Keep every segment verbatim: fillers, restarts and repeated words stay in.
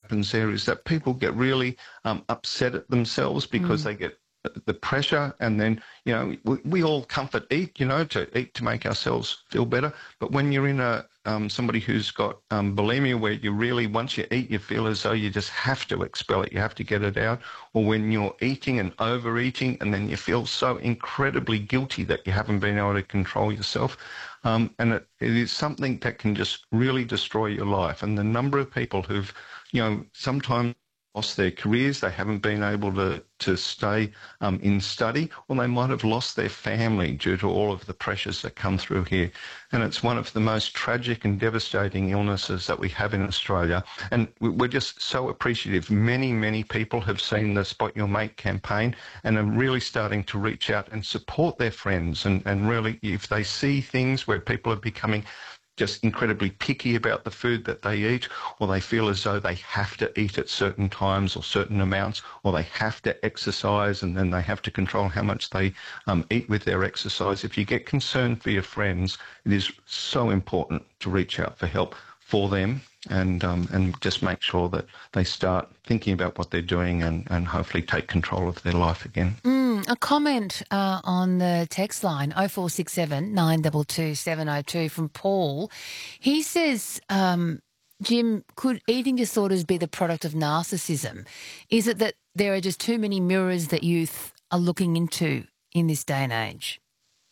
happens there is that people get really um, upset at themselves because Mm. they get the pressure, and then, you know, we, we all comfort eat, you know, to eat to make ourselves feel better. But when you're in a um, somebody who's got um, bulimia, where you really, once you eat, you feel as though you just have to expel it, you have to get it out, or when you're eating and overeating, and then you feel so incredibly guilty that you haven't been able to control yourself, um, and it, it is something that can just really destroy your life. And the number of people who've, you know, sometimes lost their careers, they haven't been able to, to stay um, in study, or they might have lost their family due to all of the pressures that come through here. And it's one of the most tragic and devastating illnesses that we have in Australia. And we're just so appreciative. Many, many people have seen the Spot Your Mate campaign and are really starting to reach out and support their friends. And, and really, if they see things where people are becoming just incredibly picky about the food that they eat, or they feel as though they have to eat at certain times or certain amounts, or they have to exercise and then they have to control how much they um, eat with their exercise. If you get concerned for your friends, it is so important to reach out for help for them, and um, and just make sure that they start thinking about what they're doing, and, and hopefully take control of their life again. Mm, a comment uh, on the text line, oh four six seven, nine two two, seven oh two, from Paul. He says, um, Jim, could eating disorders be the product of narcissism? Is it that there are just too many mirrors that youth are looking into in this day and age?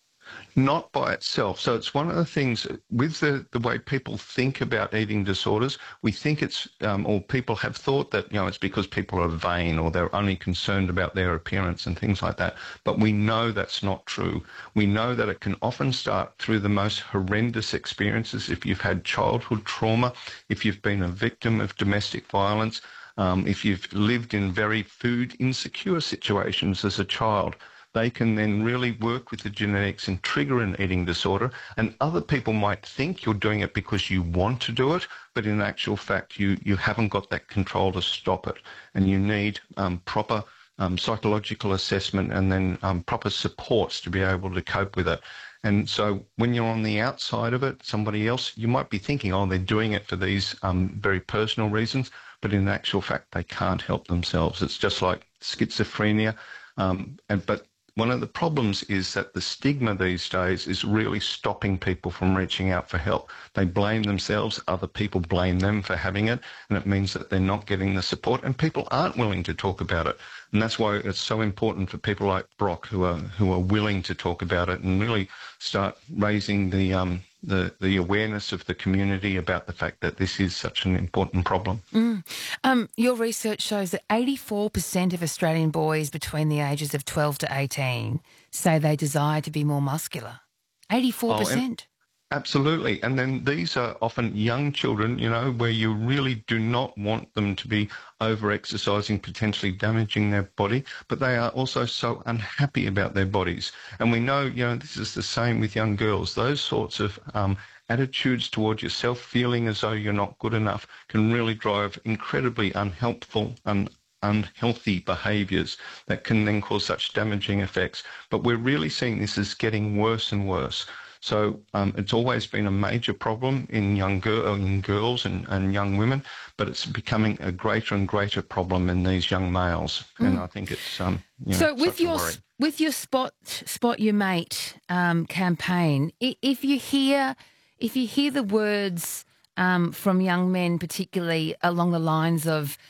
Not by itself. So it's one of the things with the, the way people think about eating disorders. We think it's, um, or people have thought that, you know, it's because people are vain or they're only concerned about their appearance and things like that. But we know that's not true. We know that it can often start through the most horrendous experiences. If you've had childhood trauma, if you've been a victim of domestic violence, um, if you've lived in very food insecure situations as a child, they can then really work with the genetics and trigger an eating disorder. And other people might think you're doing it because you want to do it, but in actual fact, you, you haven't got that control to stop it. And you need um, proper um, psychological assessment, and then um, proper supports to be able to cope with it. And so when you're on the outside of it, somebody else, you might be thinking, oh, they're doing it for these um, very personal reasons, but in actual fact, they can't help themselves. It's just like schizophrenia. Um, and but one of the problems is that the stigma these days is really stopping people from reaching out for help. They blame themselves, other people blame them for having it, and it means that they're not getting the support, and people aren't willing to talk about it. And that's why it's so important for people like Brock, who are who are willing to talk about it and really start raising the um the the awareness of the community about the fact that this is such an important problem. Mm. Um, your research shows that eighty-four percent of Australian boys between the ages of twelve to eighteen say they desire to be more muscular. eighty-four percent. Oh, absolutely. And then these are often young children, you know, where you really do not want them to be over-exercising, potentially damaging their body, but they are also so unhappy about their bodies. And we know, you know, this is the same with young girls. Those sorts of um, attitudes towards yourself, feeling as though you're not good enough, can really drive incredibly unhelpful and unhealthy behaviours that can then cause such damaging effects. But we're really seeing this as getting worse and worse. So um, it's always been a major problem in young, girl, in girls and, and young women, but it's becoming a greater and greater problem in these young males. Mm. And I think it's um, you know, so with such a your worry. with your spot spot your mate um, campaign, if you hear if you hear the words um, from young men, particularly along the lines of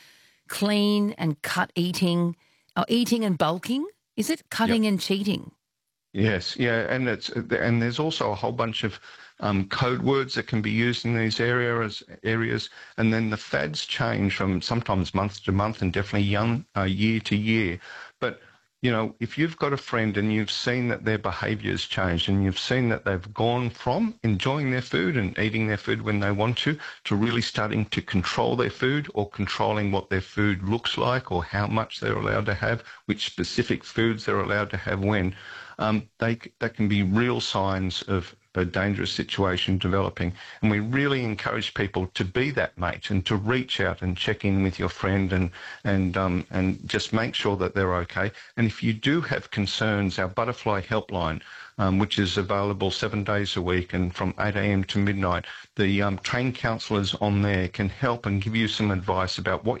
clean and cut eating, or eating and bulking, is it cutting yep. and cheating? Yes, yeah, and it's and there's also a whole bunch of um, code words that can be used in these areas. Areas, and then the fads change from sometimes month to month, and definitely young uh, year to year. But you know, if you've got a friend and you've seen that their behaviour's changed, and you've seen that they've gone from enjoying their food and eating their food when they want to, to really starting to control their food, or controlling what their food looks like, or how much they're allowed to have, which specific foods they're allowed to have when. Um, they, that can be real signs of a dangerous situation developing. And we really encourage people to be that mate and to reach out and check in with your friend and and um, and just make sure that they're okay. And if you do have concerns, our Butterfly helpline, um, which is available seven days a week and from eight a m to midnight, the um, trained counsellors on there can help and give you some advice about what